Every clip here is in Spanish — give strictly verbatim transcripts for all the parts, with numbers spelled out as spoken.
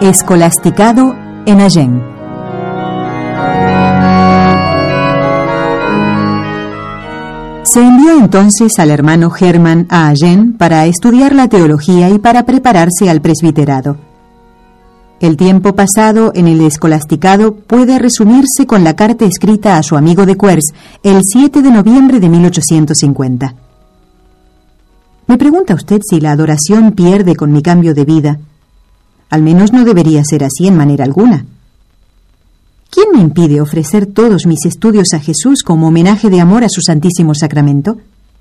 Escolasticado en Agen. Se envió entonces al hermano Germán a Agen para estudiar la teología y para prepararse al presbiterado. El tiempo pasado en el escolasticado puede resumirse con la carta escrita a su amigo de Cuers el siete de noviembre de mil ochocientos cincuenta. ¿Me pregunta usted si la adoración pierde con mi cambio de vida? Al menos no debería ser así en manera alguna. ¿Quién me impide ofrecer todos mis estudios a Jesús como homenaje de amor a su Santísimo Sacramento?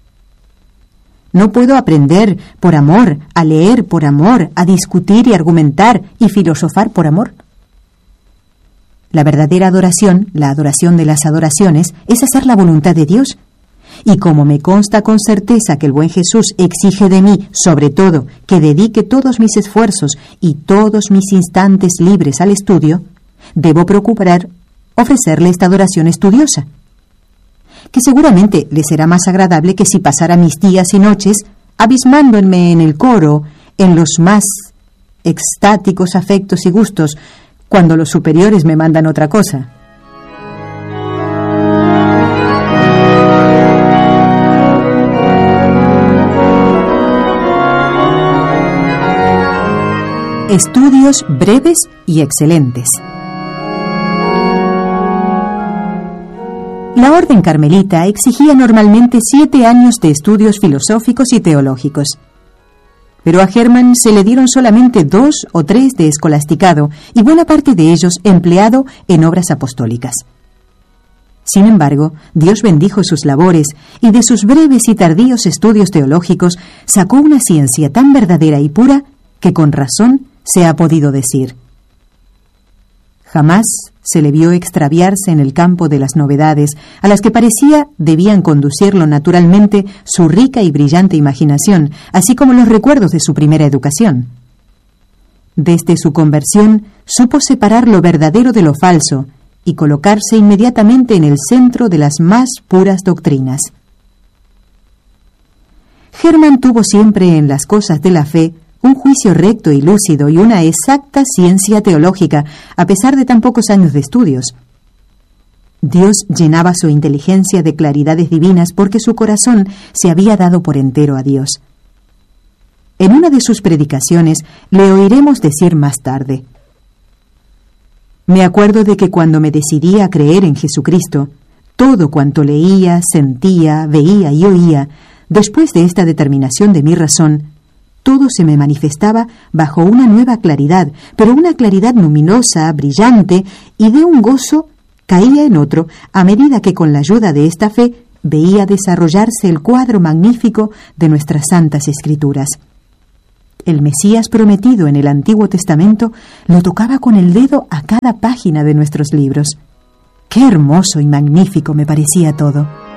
No puedo aprender por amor, a leer por amor, a discutir y argumentar y filosofar por amor. La verdadera adoración, la adoración de las adoraciones, es hacer la voluntad de Dios. Y como me consta con certeza que el buen Jesús exige de mí, sobre todo, que dedique todos mis esfuerzos y todos mis instantes libres al estudio, debo procurar ofrecerle esta adoración estudiosa, que seguramente le será más agradable que si pasara mis días y noches abismándome en el coro, en los más extáticos afectos y gustos, cuando los superiores me mandan otra cosa. Estudios breves y excelentes. La orden carmelita exigía normalmente siete años de estudios filosóficos y teológicos. Pero a Germán se le dieron solamente dos o tres de escolasticado y buena parte de ellos empleado en obras apostólicas. Sin embargo, Dios bendijo sus labores y de sus breves y tardíos estudios teológicos sacó una ciencia tan verdadera y pura que con razón se ha podido decir: jamás se le vio extraviarse en el campo de las novedades, a las que parecía debían conducirlo naturalmente su rica y brillante imaginación, así como los recuerdos de su primera educación. Desde su conversión supo separar lo verdadero de lo falso y colocarse inmediatamente en el centro de las más puras doctrinas. Germán tuvo siempre en las cosas de la fe un juicio recto y lúcido y una exacta ciencia teológica, a pesar de tan pocos años de estudios. Dios llenaba su inteligencia de claridades divinas porque su corazón se había dado por entero a Dios. En una de sus predicaciones le oiremos decir más tarde: me acuerdo de que cuando me decidí a creer en Jesucristo, todo cuanto leía, sentía, veía y oía, después de esta determinación de mi razón, todo se me manifestaba bajo una nueva claridad, pero una claridad luminosa, brillante, y de un gozo caía en otro, a medida que con la ayuda de esta fe veía desarrollarse el cuadro magnífico de nuestras santas escrituras. El Mesías prometido en el Antiguo Testamento lo tocaba con el dedo a cada página de nuestros libros. ¡Qué hermoso y magnífico me parecía todo!